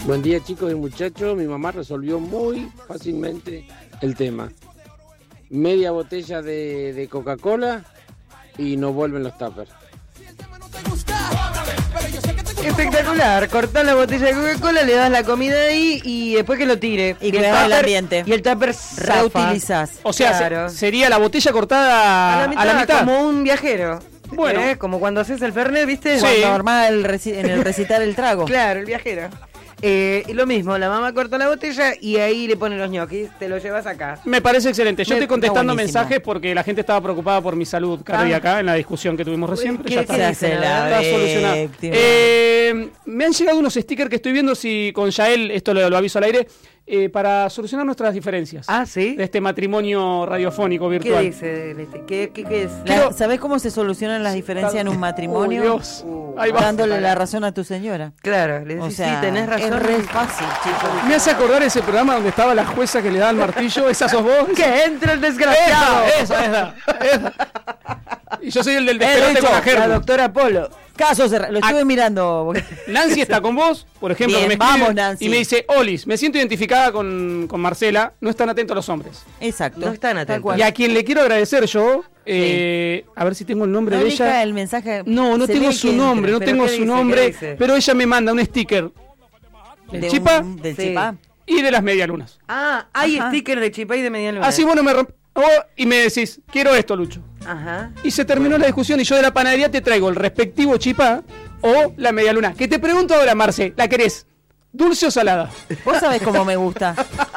Buen día, chicos y muchachos. Mi mamá resolvió muy fácilmente el tema. Media botella de Coca-Cola y no vuelven los tuppers. Espectacular, cortás la botella de Coca-Cola, le das la comida ahí y después que lo tire. Y cuidás el ambiente. Y el tupper zafa. Reutilizás. O sea, Claro. sería la botella cortada a la mitad, como un viajero. Bueno. Como cuando haces el Fernet, ¿viste? Sí. Cuando armás en el recitar el trago. Claro, el viajero. Y lo mismo, la mamá corta la botella y ahí le pone los ñoquis, te los llevas acá. Me parece excelente. Yo estoy contestando buenísimo. mensajes porque la gente estaba preocupada por mi salud cardíaca en la discusión que tuvimos recién. Pero ya ¿Qué está. dice Está solucionado. Me han llegado unos stickers que estoy viendo si con Yael, esto lo aviso al aire, para solucionar nuestras diferencias. Ah, ¿sí? De este matrimonio radiofónico ¿Qué virtual. dice? ¿Qué es? ¿Sabés cómo se solucionan las diferencias en un matrimonio? Dios. Ahí va. Dándole la razón a tu señora. Claro, le decís, O sea, sí, tenés razón. es re fácil, chicos. Me hace acordar ese programa donde estaba la jueza que le da el martillo. ¿Esa sos vos? ¡Que entre el desgraciado! Esa. Y yo soy el del despelote con la La Germu. doctora Polo. Caso cerrado. Lo estuve mirando. Nancy está con vos, por ejemplo, Bien, que me escribe vamos, Nancy. y me dice, Olis, me siento identificada con Marcela, no están atentos los hombres. Exacto. No están Tal atentos. cual. Y a quien le quiero agradecer yo, a ver si tengo el nombre ¿No de indica ella. el mensaje? No Se tengo lee su quién nombre, entra. no ¿Pero tengo qué su dice? nombre, ¿Qué dice? pero ella me manda un sticker del Chipa Del Sí. Chipá. y de las medialunas. Ah, hay Ajá. sticker de Chipá y de Medialuna. Así bueno y me decís, quiero esto, Lucho. Ajá. Y se terminó la discusión y yo de la panadería te traigo el respectivo Chipá o la medialuna. Que te pregunto ahora, Marce, ¿la querés dulce o salada? Vos sabés cómo me gusta.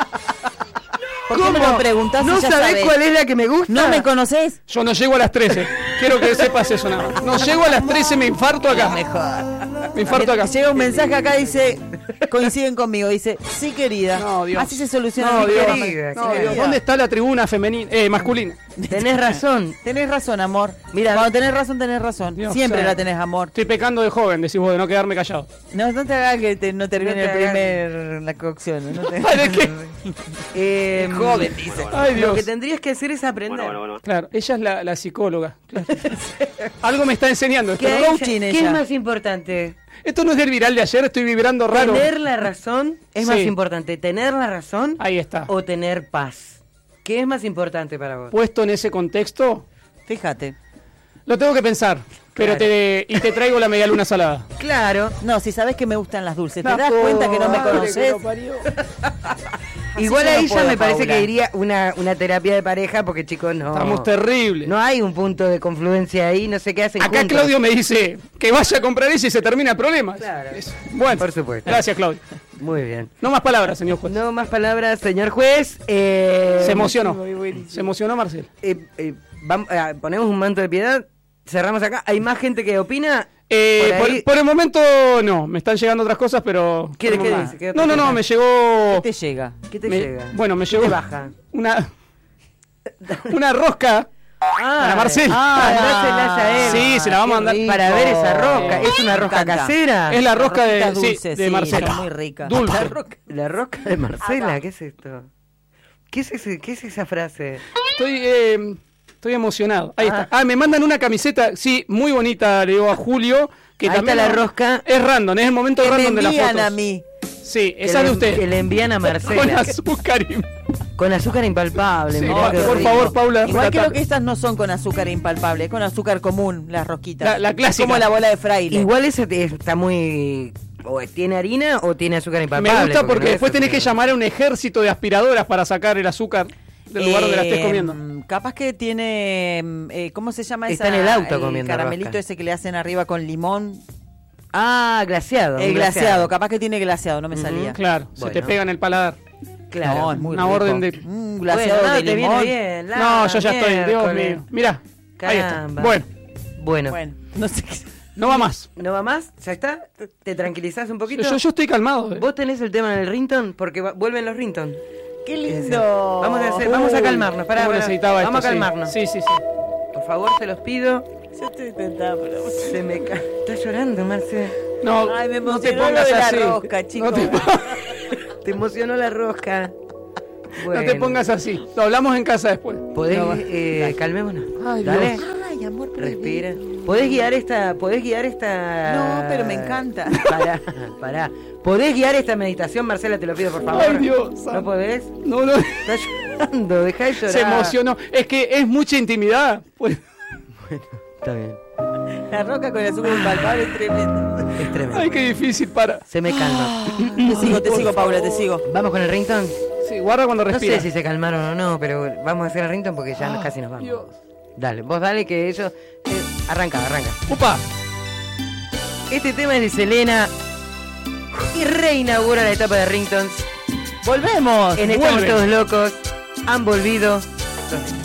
¿Por qué me ¿Cómo? lo preguntás ¿No si ya sabés sabés? cuál es la que me gusta? ¿No me conocés? Yo no llego a las 13. Quiero que sepas eso nada más. No llego a las 13, me infarto acá. Mejor. Me infarto acá. Llega un mensaje acá, dice, coinciden conmigo, dice, sí querida. No, Dios. Así se soluciona No, mi Dios. querida. No, Dios. ¿Dónde está la tribuna femenina, masculina? Tenés razón. Tenés razón, amor. Mira, cuando tenés razón, tenés razón. Dios, Siempre claro. la tenés, amor. Estoy pecando de joven, decís vos, de no quedarme callado. No te hagas que no termine No te el hagas. la cocción. No te... Ay, ¿de qué? Joven, dice. Ay, Dios. Lo que tendrías que hacer es aprender. Claro, ella es la psicóloga. Claro. Algo me está enseñando. ¿Qué, Esto, coaching ¿Qué ella. es más importante? esto no es del viral de ayer, estoy vibrando raro. ¿Tener la razón es más Sí. importante? ¿Tener la razón Ahí está. o tener paz? ¿Qué es más importante para vos? Puesto en ese contexto, Fíjate. lo tengo que pensar. Pero Claro. te traigo la medialuna salada. Claro. No, si sabés que me gustan las dulces, ¿te La das cuenta que no me madre conoces? lo parió. Igual yo no ahí ya puedo, me parece Paula. que iría una terapia de pareja porque chicos no. Estamos terribles. No hay un punto de confluencia ahí, no sé qué hacen Acá juntos. Claudio me dice que vaya a comprar ese y se termina el problema. Claro. Bueno, Por supuesto. Gracias, Claudio. Muy bien. No más palabras, señor juez. No más palabras, señor juez. Se emocionó. Se emocionó Marcel. Ponemos un manto de piedad. Cerramos acá. ¿Hay más gente que opina? Por ahí- Por el momento no, me están llegando otras cosas, pero... ¿Qué por el momento- dice? ¿Qué No, otra cosa? me llegó... ¿Qué te llega? ¿Qué te me- llega? Bueno, me ¿Qué llegó te baja? una rosca para Marcel. Mandásela a él. Sí, se la vamos a mandar Para ver esa rosca. ¿Es una Me rosca encanta. casera? Es la rosca de, Rosquitas sí, dulces, de sí, Marcela. son muy ricas. Dulce. La rosca de Marcela, ¿qué es esto? ¿Qué es esa frase? Estoy emocionado. Ahí está. Me mandan una camiseta, sí, muy bonita, le digo a Julio. Que Ahí también está la rosca. Es random, es el momento Que me random de las envían fotos. a mí. Sí, Que esa de le- usted. Que le envían a Con Marcela. azúcar y... Con azúcar impalpable. Sí, mirá qué por rico. favor, Paula. Igual creo relatar. que estas no son con azúcar impalpable, es con azúcar común, las rosquitas. La clásica. Es como la bola de fraile. Igual ese está muy... O tiene harina o tiene azúcar impalpable. Me gusta porque no después es tenés que azúcar. llamar a un ejército de aspiradoras para sacar el azúcar del lugar donde la estés comiendo. Capaz que tiene, ¿cómo se llama Está esa? en el auto comiendo caramelito rosca. ese que le hacen arriba con limón. Ah, glaseado. El un glaseado, capaz que tiene glaseado, no me salía. Claro, se Bueno. te pega en el paladar. Claro. No, es muy Una rico. orden de... glaseado Bueno, no, de te limón. viene bien. la No, yo ya estoy, Dios miércoles. mío. Mirá, ahí está. Caramba. Bueno, Bueno. No sé qué. no va más. ¿No va más? ¿Ya está? ¿Te tranquilizás un poquito? Yo estoy calmado. ¿Vos tenés el tema en el rington? Porque vuelven los rington. Qué lindo. Vamos a calmarnos. Pará, ¿Cómo pará. necesitaba esto? Vamos a Sí. calmarnos. Sí. Por favor, se los pido. Yo estoy tentada, pero... Se me Está llorando, Marce. No, Ay, me no te emocionó lo pongas de la así. rosca, chicos. No te, Te emocionó la rosca. no te pongas así. Lo hablamos en casa después. Podés, calmémonos. Ay, Dale. Dios. Ay, Ay, amor prohibido. Respira. ¿Podés guiar esta? No, pero me encanta. Pará. ¿Podés guiar esta meditación, Marcela? Te lo pido, por favor. Ay, Dios. ¿No podés? No. Estás llorando, dejá de llorar. Se emocionó. Es que es mucha intimidad. Pues, Está bien. La roca con el azúcar impalpable es tremendo. Es tremendo. ay, qué difícil para. Se me calma. Te sigo, Paula, te sigo. ¿Vamos con el ringtone? Sí, guarda cuando No respira. sé si se calmaron o no, pero vamos a hacer el ringtone porque ya casi nos vamos. Dios. Dale, vos dale que ellos... arranca. Upa. Este tema es de Selena y reinaugura la etapa de ringtones. ¡Volvemos! En Estamos Vuelve. Todos Locos han volvido